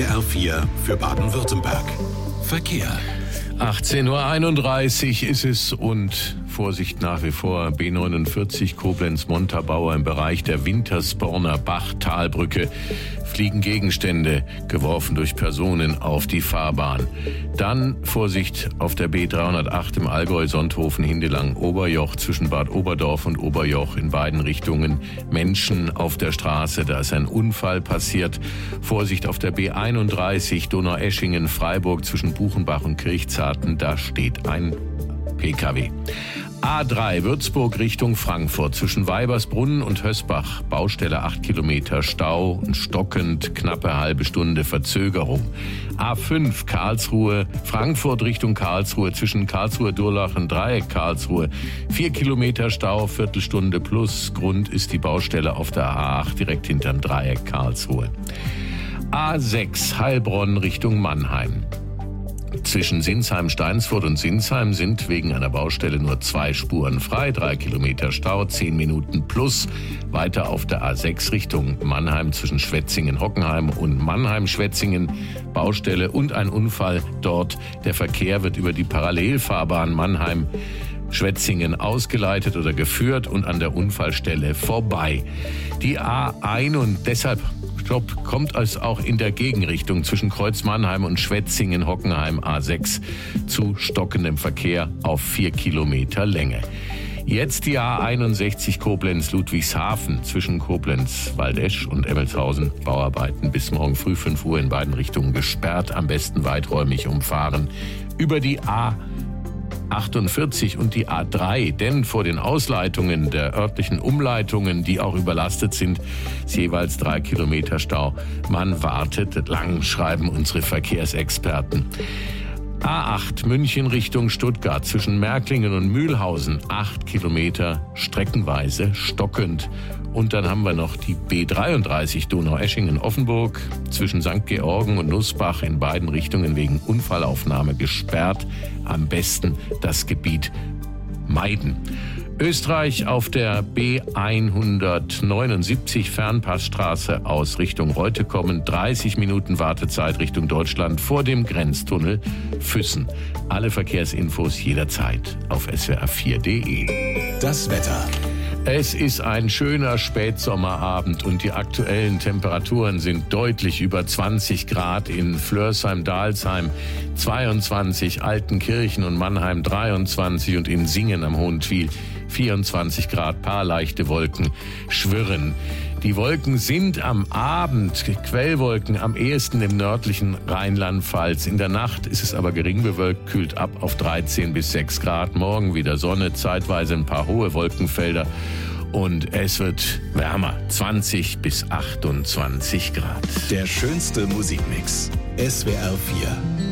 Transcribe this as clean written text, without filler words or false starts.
R4 für Baden-Württemberg. Verkehr. 18.31 Uhr ist es und Vorsicht nach wie vor B49 Koblenz-Montabaur im Bereich der Wintersporner Bach-Talbrücke fliegen Gegenstände, geworfen durch Personen, auf die Fahrbahn. Dann Vorsicht auf der B308 im Allgäu Sonthofen-Hindelang-Oberjoch zwischen Bad Oberdorf und Oberjoch in beiden Richtungen. Menschen auf der Straße, da ist ein Unfall passiert. Vorsicht auf der B31 Donaueschingen-Freiburg zwischen Buchenbach und Kirchzarten, da steht ein PKW. A3 Würzburg Richtung Frankfurt zwischen Weibersbrunn und Hösbach. Baustelle 8 Kilometer Stau und stockend knappe halbe Stunde Verzögerung. A5 Karlsruhe Frankfurt Richtung Karlsruhe zwischen Karlsruhe-Durlach und Dreieck Karlsruhe. 4 Kilometer Stau, Viertelstunde plus. Grund ist die Baustelle auf der A8 direkt hinterm Dreieck Karlsruhe. A6 Heilbronn Richtung Mannheim. Zwischen Sinsheim-Steinsfurt und Sinsheim sind wegen einer Baustelle nur 2 Spuren frei, 3 Kilometer Stau, 10 Minuten plus. Weiter auf der A6 Richtung Mannheim zwischen Schwetzingen-Hockenheim und Mannheim-Schwetzingen. Baustelle und ein Unfall dort. Der Verkehr wird über die Parallelfahrbahn Mannheim-Schwetzingen ausgeleitet oder geführt und an der Unfallstelle vorbei. Die A1 und deshalb kommt es auch in der Gegenrichtung zwischen Kreuz-Mannheim und Schwetzingen-Hockenheim A6 zu stockendem Verkehr auf 4 Kilometer Länge. Jetzt die A61 Koblenz-Ludwigshafen zwischen Koblenz-Waldesch und Emmelshausen. Bauarbeiten bis morgen früh 5 Uhr in beiden Richtungen gesperrt. Am besten weiträumig umfahren. Über die A48 und die A3, denn vor den Ausleitungen der örtlichen Umleitungen, die auch überlastet sind, ist jeweils 3 Kilometer Stau. Man wartet lang, schreiben unsere Verkehrsexperten. A8 München Richtung Stuttgart zwischen Märklingen und Mühlhausen, 8 Kilometer streckenweise stockend. Und dann haben wir noch die B33 Donaueschingen-Offenburg zwischen St. Georgen und Nussbach in beiden Richtungen wegen Unfallaufnahme gesperrt. Am besten das Gebiet meiden. Österreich auf der B179 Fernpassstraße aus Richtung Reute kommen. 30 Minuten Wartezeit Richtung Deutschland vor dem Grenztunnel Füssen. Alle Verkehrsinfos jederzeit auf swr4.de. Das Wetter. Es ist ein schöner Spätsommerabend und die aktuellen Temperaturen sind deutlich über 20 Grad in Flörsheim-Dalsheim, 22, Altenkirchen und Mannheim 23 und in Singen am Hohentwiel 24 Grad, paar leichte Wolken schwirren. Die Wolken sind am Abend, Quellwolken, am ehesten im nördlichen Rheinland-Pfalz. In der Nacht ist es aber gering bewölkt, kühlt ab auf 13 bis 6 Grad. Morgen wieder Sonne, zeitweise ein paar hohe Wolkenfelder. Und es wird wärmer, 20 bis 28 Grad. Der schönste Musikmix. SWR 4.